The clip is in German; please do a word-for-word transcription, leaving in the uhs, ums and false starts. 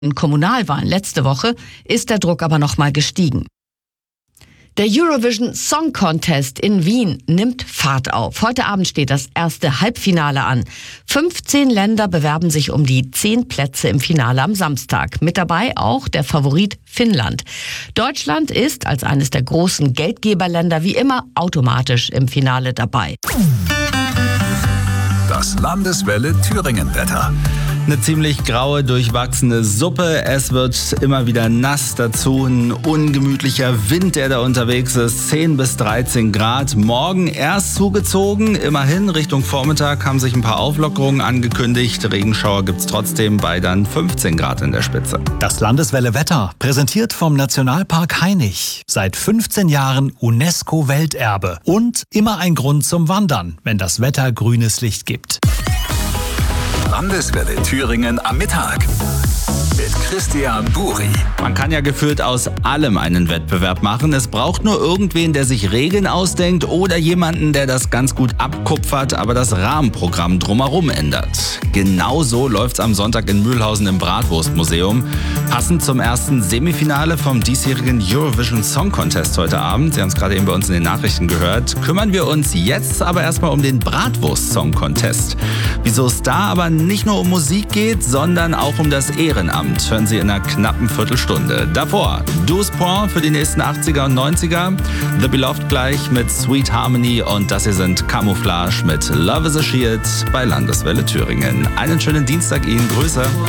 In Kommunalwahlen letzte Woche ist der Druck aber noch mal gestiegen. Der Eurovision Song Contest in Wien nimmt Fahrt auf. Heute Abend steht das erste Halbfinale an. fünfzehn Länder bewerben sich um die zehn Plätze im Finale am Samstag. Mit dabei auch der Favorit Finnland. Deutschland ist als eines der großen Geldgeberländer wie immer automatisch im Finale dabei. Das Landeswelle Thüringen-Wetter. Eine ziemlich graue, durchwachsene Suppe. Es wird immer wieder nass. Dazu ein ungemütlicher Wind, der da unterwegs ist. zehn bis dreizehn Grad. Morgen erst zugezogen. Immerhin Richtung Vormittag haben sich ein paar Auflockerungen angekündigt. Regenschauer gibt's trotzdem bei dann fünfzehn Grad in der Spitze. Das Landeswelle Wetter, präsentiert vom Nationalpark Hainich. Seit fünfzehn Jahren UNESCO-Welterbe. Und immer ein Grund zum Wandern, wenn das Wetter grünes Licht gibt. Landeswelle Thüringen am Mittag mit Christian Buri. Man kann ja gefühlt aus allem einen Wettbewerb machen. Es braucht nur irgendwen, der sich Regeln ausdenkt oder jemanden, der das ganz gut abkupfert, aber das Rahmenprogramm drumherum ändert. Genauso läuft's am Sonntag in Mühlhausen im Bratwurstmuseum. Passend zum ersten Semifinale vom diesjährigen Eurovision Song Contest heute Abend, Sie haben es gerade eben bei uns in den Nachrichten gehört, kümmern wir uns jetzt aber erstmal um den Bratwurst Song Contest. Wieso es da aber nicht nur um Musik geht, sondern auch um das Ehrenamt, hören Sie in einer knappen Viertelstunde. Davor Douze Points für die nächsten achtziger und neunziger, The Beloved gleich mit Sweet Harmony und das hier sind Camouflage mit Love is a Shield bei Landeswelle Thüringen. Einen schönen Dienstag Ihnen, Grüße.